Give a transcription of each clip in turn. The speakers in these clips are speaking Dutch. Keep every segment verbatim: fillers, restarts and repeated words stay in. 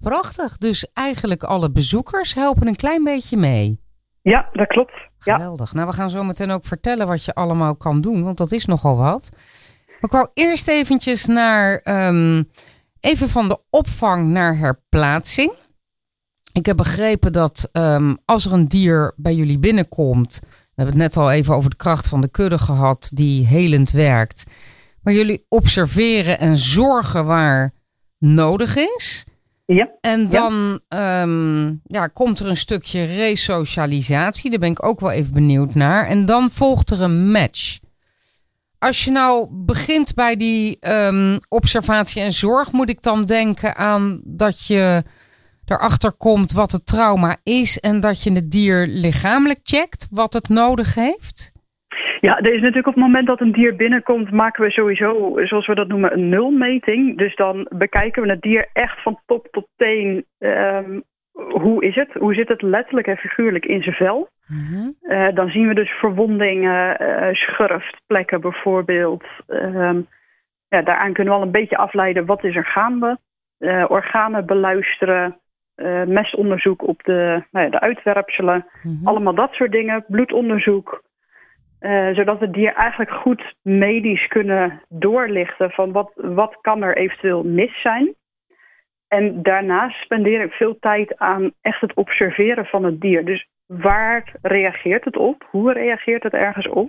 prachtig. Dus eigenlijk alle bezoekers helpen een klein beetje mee. Ja, dat klopt. Geweldig. Ja. Nou, we gaan zo meteen ook vertellen wat je allemaal kan doen, want dat is nogal wat. Maar ik wou eerst eventjes naar, um, even van de opvang naar herplaatsing. Ik heb begrepen dat um, als er een dier bij jullie binnenkomt, we hebben het net al even over de kracht van de kudde gehad, die helend werkt. Maar jullie observeren en zorgen waar nodig is. Ja. En dan ja. Um, ja, komt er een stukje resocialisatie. Daar ben ik ook wel even benieuwd naar. En dan volgt er een match. Als je nou begint bij die um, observatie en zorg, moet ik dan denken aan dat je erachter komt wat het trauma is en dat je het dier lichamelijk checkt wat het nodig heeft? Ja, er is natuurlijk op het moment dat een dier binnenkomt, maken we sowieso, zoals we dat noemen, een nulmeting. Dus dan bekijken we het dier echt van top tot teen. Um, hoe is het? Hoe zit het letterlijk en figuurlijk in zijn vel? Mm-hmm. Uh, dan zien we dus verwondingen, uh, schurftplekken bijvoorbeeld. Um, ja, daaraan kunnen we al een beetje afleiden wat is er gaande. Uh, organen beluisteren, uh, mestonderzoek op de, nou ja, de uitwerpselen. Mm-hmm. Allemaal dat soort dingen, bloedonderzoek. Uh, zodat we het dier eigenlijk goed medisch kunnen doorlichten van wat, wat kan er eventueel mis zijn. En daarnaast spendeer ik veel tijd aan echt het observeren van het dier. Dus waar reageert het op? Hoe reageert het ergens op?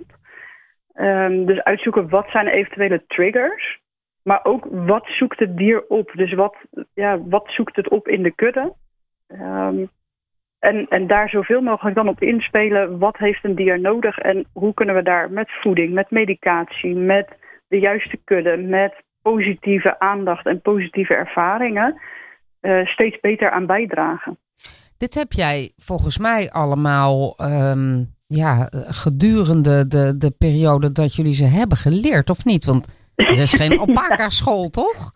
Um, dus uitzoeken wat zijn eventuele triggers. Maar ook wat zoekt het dier op? Dus wat, ja, wat zoekt het op in de kudde? Um, En, en daar zoveel mogelijk dan op inspelen. Wat heeft een dier nodig en hoe kunnen we daar met voeding, met medicatie, met de juiste kudde, met positieve aandacht en positieve ervaringen uh, steeds beter aan bijdragen. Dit heb jij volgens mij allemaal um, ja, gedurende de, de periode dat jullie ze hebben geleerd, of niet? Want er is geen alpaca-school, toch?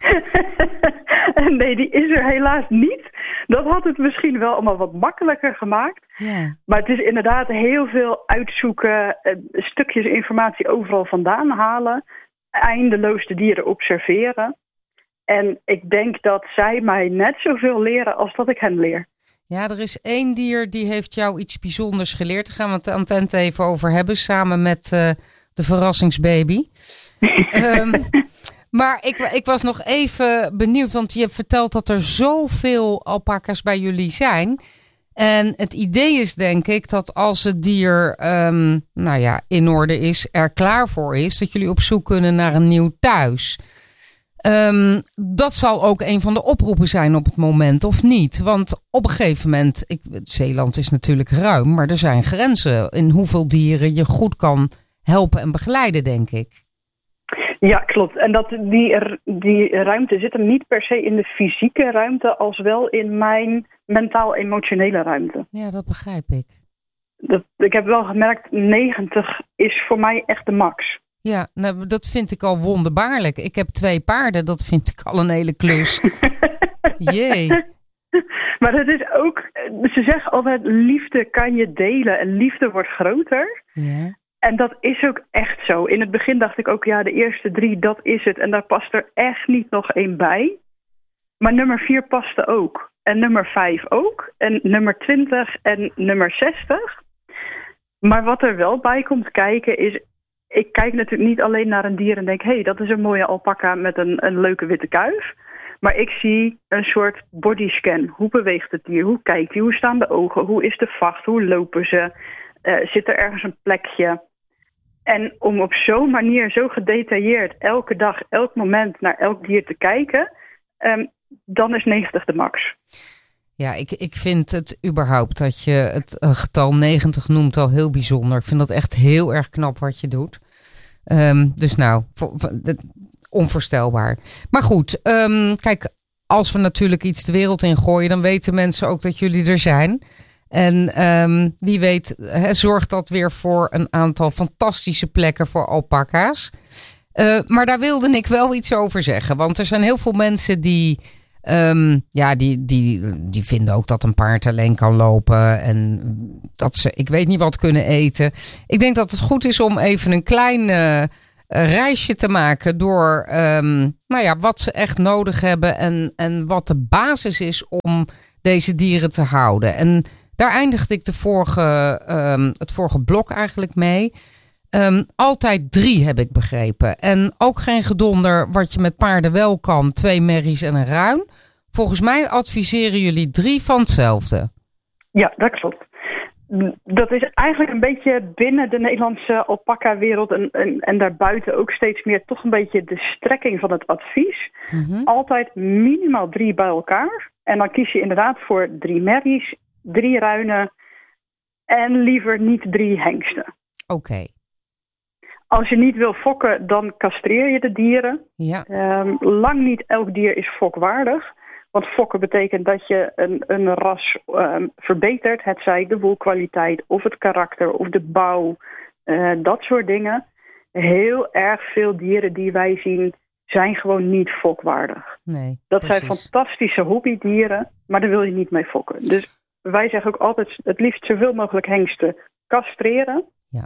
Nee, die is er helaas niet. Dat had het misschien wel allemaal wat makkelijker gemaakt. Yeah. Maar het is inderdaad heel veel uitzoeken, stukjes informatie overal vandaan halen, eindeloos de dieren observeren. En ik denk dat zij mij net zoveel leren als dat ik hen leer. Ja, er is één dier die heeft jou iets bijzonders geleerd. Daar gaan we het aan het eind even over hebben, samen met uh, de verrassingsbaby. um, Maar ik, ik was nog even benieuwd, want je hebt verteld dat er zoveel alpaca's bij jullie zijn. En het idee is denk ik dat als het dier um, nou ja, in orde is, er klaar voor is, dat jullie op zoek kunnen naar een nieuw thuis. Um, dat zal ook een van de oproepen zijn op het moment, of niet? Want op een gegeven moment, ik, Zeeland is natuurlijk ruim, maar er zijn grenzen in hoeveel dieren je goed kan helpen en begeleiden, denk ik. Ja, klopt. En dat, die, die ruimte zit hem niet per se in de fysieke ruimte, als wel in mijn mentaal-emotionele ruimte. Ja, dat begrijp ik. Dat, ik heb wel gemerkt, negentig is voor mij echt de max. Ja, nou, dat vind ik al wonderbaarlijk. Ik heb twee paarden, dat vind ik al een hele klus. Jee. Maar het is ook, ze zeggen altijd, liefde kan je delen en liefde wordt groter. Ja. En dat is ook echt zo. In het begin dacht ik ook, ja, de eerste drie, dat is het. En daar past er echt niet nog één bij. Maar nummer vier paste ook. En nummer vijf ook. En nummer twintig en nummer zestig. Maar wat er wel bij komt kijken is, ik kijk natuurlijk niet alleen naar een dier en denk, hé, hey, dat is een mooie alpaca met een, een leuke witte kuif. Maar ik zie een soort bodyscan. Hoe beweegt het dier? Hoe kijkt hij? Hoe staan de ogen? Hoe is de vacht? Hoe lopen ze? Uh, zit er ergens een plekje? En om op zo'n manier, zo gedetailleerd, elke dag, elk moment naar elk dier te kijken, um, dan is negentig de max. Ja, ik, ik vind het überhaupt dat je het getal negentig noemt al heel bijzonder. Ik vind dat echt heel erg knap wat je doet. Um, dus nou, voor, voor, onvoorstelbaar. Maar goed, um, kijk, als we natuurlijk iets de wereld in gooien, dan weten mensen ook dat jullie er zijn. En um, wie weet he, zorgt dat weer voor een aantal fantastische plekken voor alpaca's. Uh, maar daar wilde ik wel iets over zeggen. Want er zijn heel veel mensen die, um, ja, die, die, die vinden ook dat een paard alleen kan lopen. En dat ze, ik weet niet wat, kunnen eten. Ik denk dat het goed is om even een kleine reisje te maken door um, nou ja, wat ze echt nodig hebben en, en wat de basis is om deze dieren te houden. En daar eindigde ik de vorige, um, het vorige blok eigenlijk mee. Um, altijd drie heb ik begrepen. En ook geen gedonder wat je met paarden wel kan. Twee merries en een ruin. Volgens mij adviseren jullie drie van hetzelfde. Ja, dat klopt. Dat is eigenlijk een beetje binnen de Nederlandse alpaca-wereld en, en, en daarbuiten ook steeds meer toch een beetje de strekking van het advies. Mm-hmm. Altijd minimaal drie bij elkaar. En dan kies je inderdaad voor drie merries, drie ruinen en liever niet drie hengsten. Oké. Okay. Als je niet wil fokken, dan castreer je de dieren. Ja. Um, lang niet elk dier is fokwaardig. Want fokken betekent dat je een, een ras um, verbetert. Het zij de wolkwaliteit of het karakter of de bouw. Uh, dat soort dingen. Heel erg veel dieren die wij zien zijn gewoon niet fokwaardig. Nee, dat precies. zijn fantastische hobbydieren, maar daar wil je niet mee fokken. Dus wij zeggen ook altijd het liefst zoveel mogelijk hengsten castreren. Ja.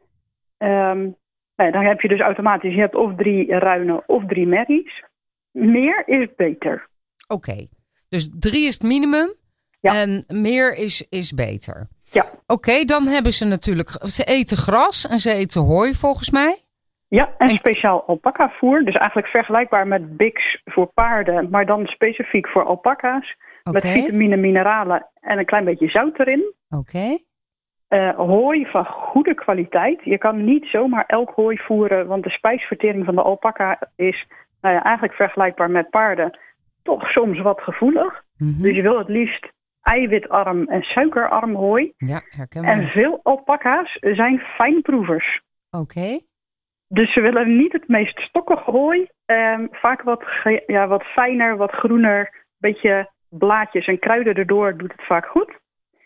Um, nou, dan heb je dus automatisch, je hebt of drie ruinen of drie merries. Meer is beter. Oké, okay. Dus drie is het minimum ja. En meer is, is beter. Ja. Oké, okay, dan hebben ze natuurlijk, ze eten gras en ze eten hooi volgens mij. Ja, en, en speciaal alpaca-voer. Dus eigenlijk vergelijkbaar met B I X voor paarden, maar dan specifiek voor alpaca's. Okay. Met vitamine, mineralen en een klein beetje zout erin. Oké. Okay. Uh, hooi van goede kwaliteit. Je kan niet zomaar elk hooi voeren, want de spijsvertering van de alpaca is nou ja, eigenlijk vergelijkbaar met paarden. Toch soms wat gevoelig. Mm-hmm. Dus je wil het liefst eiwitarm en suikerarm hooi. Ja, herkenbaar. En veel alpaca's zijn fijnproevers. Oké. Okay. Dus ze willen niet het meest stokkige hooi. Um, vaak wat, ge- ja, wat fijner, wat groener. Beetje blaadjes en kruiden erdoor doet het vaak goed.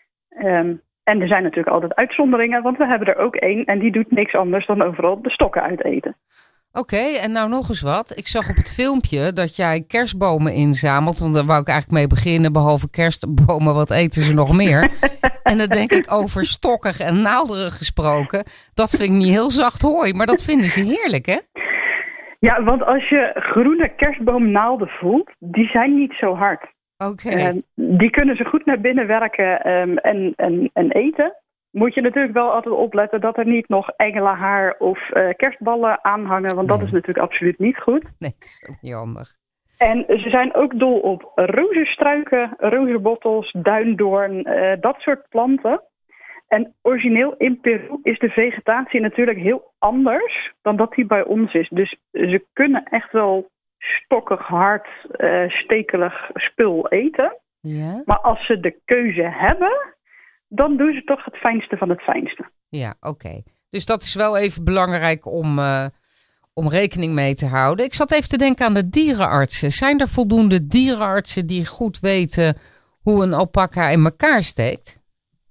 Um, en er zijn natuurlijk altijd uitzonderingen, want we hebben er ook één. En die doet niks anders dan overal de stokken uiteten. Oké, okay, en nou nog eens wat. Ik zag op het filmpje dat jij kerstbomen inzamelt. Want daar wou ik eigenlijk mee beginnen. Behalve kerstbomen, wat eten ze nog meer? En dan denk ik over stokkig en naalderig gesproken. Dat vind ik niet heel zacht hooi, maar dat vinden ze heerlijk, hè? Ja, want als je groene kerstboomnaalden voelt, die zijn niet zo hard. Oké. Okay. Uh, die kunnen ze goed naar binnen werken um, en, en, en eten. Moet je natuurlijk wel altijd opletten dat er niet nog engelenhaar of uh, kerstballen aanhangen. Want nee. Dat is natuurlijk absoluut niet goed. Nee, dat is ook niet handig. En ze zijn ook dol op rozenstruiken, rozenbottels, duindoorn, uh, dat soort planten. En origineel in Peru is de vegetatie natuurlijk heel anders dan dat die bij ons is. Dus ze kunnen echt wel stokkig, hard, uh, stekelig spul eten. Ja. Maar als ze de keuze hebben, dan doen ze toch het fijnste van het fijnste. Ja, oké. Okay. Dus dat is wel even belangrijk om, uh, om rekening mee te houden. Ik zat even te denken aan de dierenartsen. Zijn er voldoende dierenartsen die goed weten hoe een alpaca in elkaar steekt?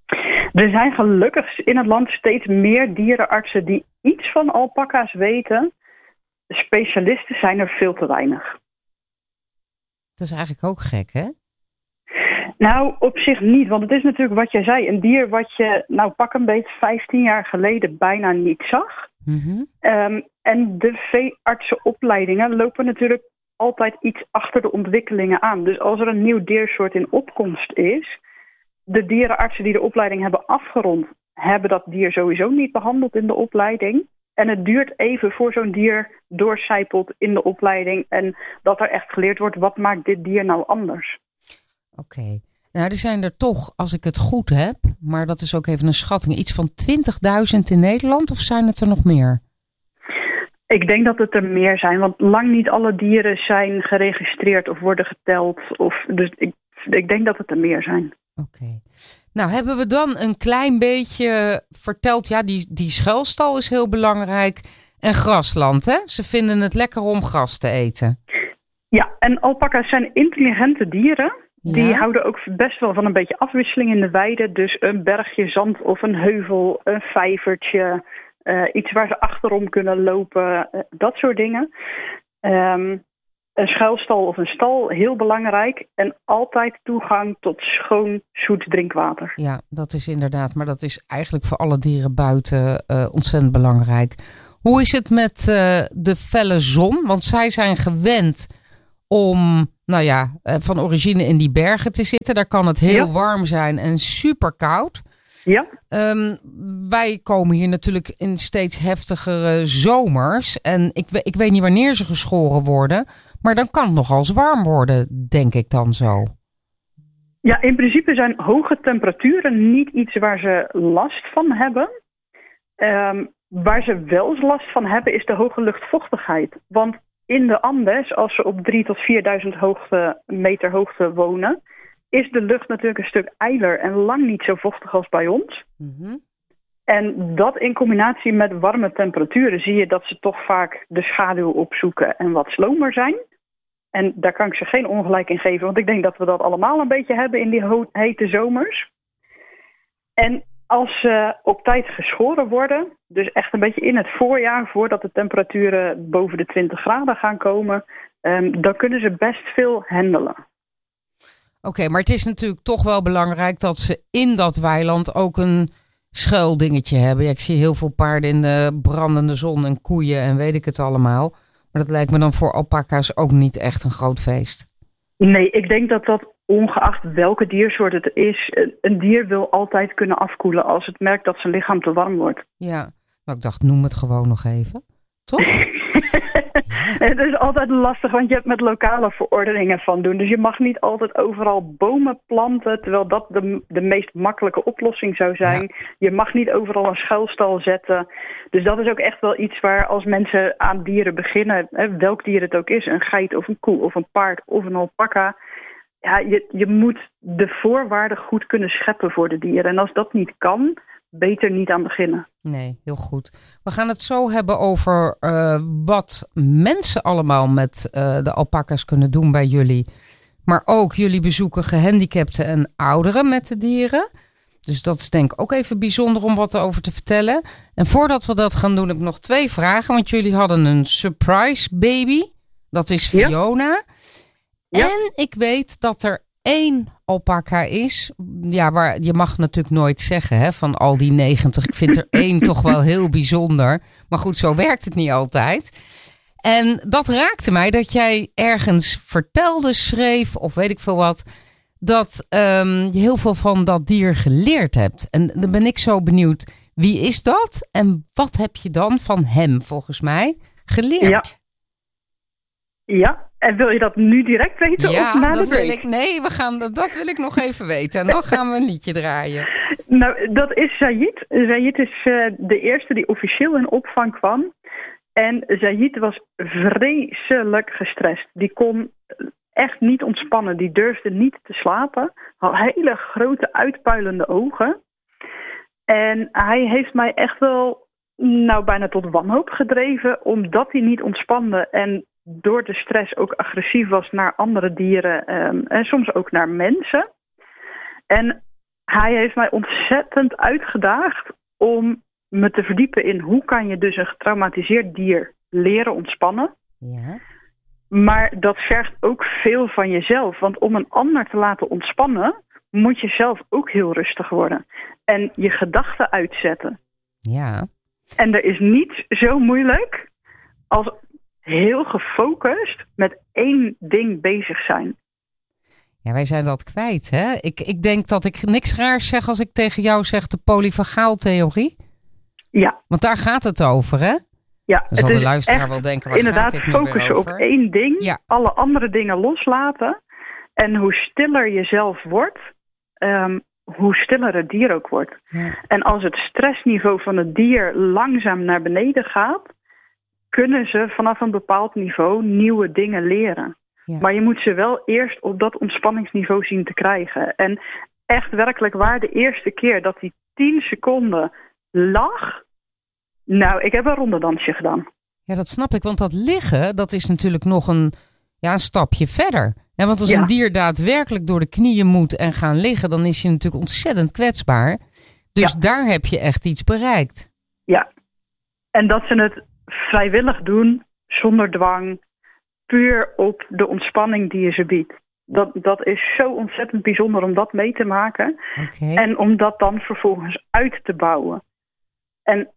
Er zijn gelukkig in het land steeds meer dierenartsen die iets van alpaca's weten. Specialisten zijn er veel te weinig. Dat is eigenlijk ook gek, hè? Nou, op zich niet. Want het is natuurlijk wat jij zei. Een dier wat je, nou pak een beetje vijftien jaar geleden bijna niet zag. Mm-hmm. Um, en de veeartsenopleidingen lopen natuurlijk altijd iets achter de ontwikkelingen aan. Dus als er een nieuw diersoort in opkomst is, de dierenartsen die de opleiding hebben afgerond, hebben dat dier sowieso niet behandeld in de opleiding. En het duurt even voor zo'n dier doorcijpelt in de opleiding en dat er echt geleerd wordt, wat maakt dit dier nou anders? Oké. Okay. Nou, er zijn er toch, als ik het goed heb, maar dat is ook even een schatting, iets van twintigduizend in Nederland, of zijn het er nog meer? Ik denk dat het er meer zijn, want lang niet alle dieren zijn geregistreerd of worden geteld. Of, dus ik, ik denk dat het er meer zijn. Oké. Okay. Nou, hebben we dan een klein beetje verteld, ja, die, die schuilstal is heel belangrijk. En grasland, hè? Ze vinden het lekker om gras te eten. Ja, en alpaca's zijn intelligente dieren. Die ja. houden ook best wel van een beetje afwisseling in de weide. Dus een bergje zand of een heuvel, een vijvertje, uh, iets waar ze achterom kunnen lopen, uh, dat soort dingen. Um, een schuilstal of een stal, heel belangrijk. En altijd toegang tot schoon, zoet drinkwater. Ja, dat is inderdaad, maar dat is eigenlijk voor alle dieren buiten uh, ontzettend belangrijk. Hoe is het met uh, de felle zon? Want zij zijn gewend om, nou ja, uh, van origine in die bergen te zitten. Daar kan het heel ja. warm zijn en super koud. Ja. Um, wij komen hier natuurlijk in steeds heftigere zomers. En ik, ik weet niet wanneer ze geschoren worden. Maar dan kan het nogal eens warm worden, denk ik dan zo. Ja, in principe zijn hoge temperaturen niet iets waar ze last van hebben. Um, waar ze wel eens last van hebben is de hoge luchtvochtigheid. Want in de Andes, als ze op drieduizend tot vierduizend hoogte, meter hoogte wonen, is de lucht natuurlijk een stuk ijler en lang niet zo vochtig als bij ons. Mm-hmm. En dat in combinatie met warme temperaturen zie je dat ze toch vaak de schaduw opzoeken en wat slomer zijn. En daar kan ik ze geen ongelijk in geven, want ik denk dat we dat allemaal een beetje hebben in die ho- hete zomers. En als ze op tijd geschoren worden, dus echt een beetje in het voorjaar, voordat de temperaturen boven de twintig graden gaan komen, um, dan kunnen ze best veel handelen. Oké, okay, maar het is natuurlijk toch wel belangrijk dat ze in dat weiland ook een schuildingetje hebben. Ja, ik zie heel veel paarden in de brandende zon en koeien en weet ik het allemaal. Maar dat lijkt me dan voor alpaca's ook niet echt een groot feest. Nee, ik denk dat dat ongeacht welke diersoort het is, een dier wil altijd kunnen afkoelen als het merkt dat zijn lichaam te warm wordt. Ja, nou ik dacht noem het gewoon nog even, toch? Het is altijd lastig, want je hebt met lokale verordeningen van doen. Dus je mag niet altijd overal bomen planten, terwijl dat de, de meest makkelijke oplossing zou zijn. Ja. Je mag niet overal een schuilstal zetten. Dus dat is ook echt wel iets waar als mensen aan dieren beginnen, hè, welk dier het ook is, een geit of een koe of een paard of een alpaca. Ja, je, je moet de voorwaarden goed kunnen scheppen voor de dieren. En als dat niet kan, beter niet aan beginnen. Nee, heel goed. We gaan het zo hebben over uh, wat mensen allemaal met uh, de alpaca's kunnen doen bij jullie. Maar ook jullie bezoeken gehandicapten en ouderen met de dieren. Dus dat is denk ik ook even bijzonder om wat over te vertellen. En voordat we dat gaan doen, heb ik nog twee vragen. Want jullie hadden een surprise baby. Dat is Fiona. Ja. En ik weet dat er één alpaca is. Ja, waar je mag natuurlijk nooit zeggen hè, van al die negentig. Ik vind er één toch wel heel bijzonder. Maar goed, zo werkt het niet altijd. En dat raakte mij dat jij ergens vertelde, schreef of weet ik veel wat, dat um, je heel veel van dat dier geleerd hebt. En dan ben ik zo benieuwd, wie is dat? En wat heb je dan van hem volgens mij geleerd? Ja, ja. En wil je dat nu direct weten? Ja, of na dat de wil ik. Nee, we gaan, dat wil ik nog even weten. En dan gaan we een liedje draaien. Nou, dat is Zayid. Zayid is uh, de eerste die officieel in opvang kwam. En Zayid was vreselijk gestrest. Die kon echt niet ontspannen. Die durfde niet te slapen. Had hele grote uitpuilende ogen. En hij heeft mij echt wel, nou bijna tot wanhoop gedreven, omdat hij niet ontspande en door de stress ook agressief was naar andere dieren um, en soms ook naar mensen. En hij heeft mij ontzettend uitgedaagd om me te verdiepen in hoe kan je dus een getraumatiseerd dier leren ontspannen. Ja. Maar dat vergt ook veel van jezelf. Want om een ander te laten ontspannen, moet je zelf ook heel rustig worden. En je gedachten uitzetten. Ja. En er is niets zo moeilijk als heel gefocust met één ding bezig zijn. Ja, wij zijn dat kwijt, hè? Ik, ik denk dat ik niks raars zeg als ik tegen jou zeg de polyvagaaltheorie. Ja. Want daar gaat het over, hè? Ja. Dan zal de luisteraar wel denken, waar inderdaad, gaat dit nu weer focussen over? op één ding, ja. Alle andere dingen loslaten. En hoe stiller je zelf wordt, um, hoe stiller het dier ook wordt. Ja. En als het stressniveau van het dier langzaam naar beneden gaat, kunnen ze vanaf een bepaald niveau nieuwe dingen leren. Ja. Maar je moet ze wel eerst op dat ontspanningsniveau zien te krijgen. En echt werkelijk waar, de eerste keer dat hij tien seconden lag, nou, ik heb een rondedansje gedaan. Ja, dat snap ik, want dat liggen, dat is natuurlijk nog een, ja, een stapje verder. Ja, want als ja. een dier daadwerkelijk door de knieën moet en gaan liggen, dan is hij natuurlijk ontzettend kwetsbaar. Dus ja. daar heb je echt iets bereikt. Ja, en dat ze het vrijwillig doen, zonder dwang, puur op de ontspanning die je ze biedt. Dat, dat is zo ontzettend bijzonder om dat mee te maken. Okay. En om dat dan vervolgens uit te bouwen. En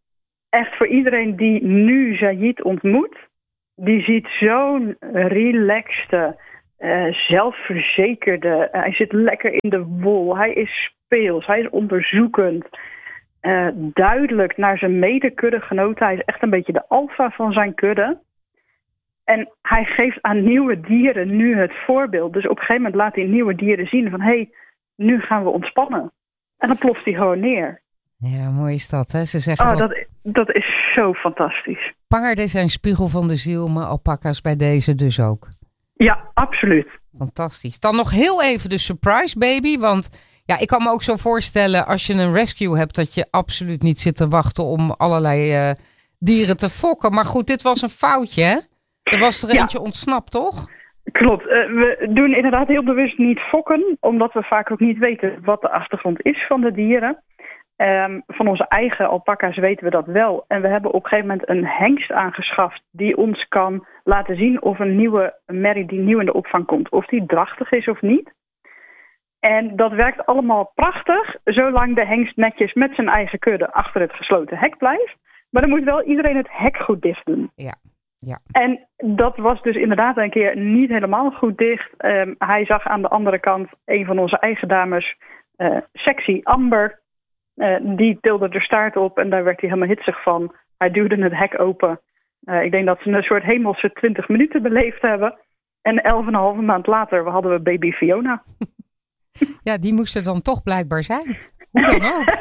echt voor iedereen die nu Zayid ontmoet, die ziet zo'n relaxte, uh, zelfverzekerde, uh, hij zit lekker in de wol, hij is speels, hij is onderzoekend, uh, duidelijk naar zijn medekuddegenoten, hij is echt een beetje de alfa van zijn kudde. En hij geeft aan nieuwe dieren nu het voorbeeld. Dus op een gegeven moment laat hij nieuwe dieren zien van, hé, hey, nu gaan we ontspannen. En dan ploft hij gewoon neer. Ja, mooi is dat, hè? Ze zeggen oh, dat, dat is zo fantastisch. Paarden zijn spiegel van de ziel, maar alpaca's bij deze dus ook. Ja, absoluut. Fantastisch. Dan nog heel even de surprise baby, want ja, ik kan me ook zo voorstellen als je een rescue hebt dat je absoluut niet zit te wachten om allerlei uh, dieren te fokken. Maar goed, dit was een foutje, hè? Er was er eentje ja. ontsnapt, toch? Klopt. Uh, we doen inderdaad heel bewust niet fokken, omdat we vaak ook niet weten wat de achtergrond is van de dieren. Um, van onze eigen alpaca's weten we dat wel. En we hebben op een gegeven moment een hengst aangeschaft die ons kan laten zien of een nieuwe merrie die nieuw in de opvang komt, of die drachtig is of niet. En dat werkt allemaal prachtig, zolang de hengst netjes met zijn eigen kudde achter het gesloten hek blijft. Maar dan moet wel iedereen het hek goed dicht doen. Ja. Ja. En dat was dus inderdaad een keer niet helemaal goed dicht. Um, hij zag aan de andere kant een van onze eigen dames, uh, sexy Amber. Uh, die tilde de staart op en daar werd hij helemaal hitsig van. Hij duwde het hek open. Uh, ik denk dat ze een soort hemelse twintig minuten beleefd hebben. En elf en een halve maand later hadden we baby Fiona. Ja, die moest er dan toch blijkbaar zijn. Hoe dan ook.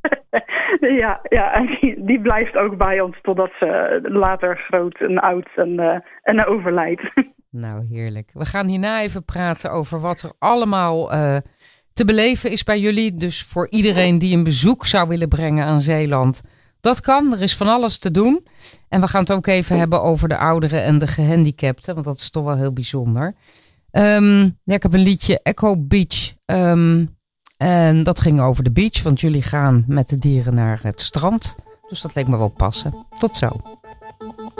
Ja, ja, en die, die blijft ook bij ons totdat ze later groot en oud en, uh, en overlijdt. Nou, heerlijk. We gaan hierna even praten over wat er allemaal uh, te beleven is bij jullie. Dus voor iedereen die een bezoek zou willen brengen aan Zeeland. Dat kan, er is van alles te doen. En we gaan het ook even hebben over de ouderen en de gehandicapten. Want dat is toch wel heel bijzonder. Um, ja, ik heb een liedje, Echo Beach. Um, En dat ging over de beach, want jullie gaan met de dieren naar het strand. Dus dat leek me wel passen. Tot zo.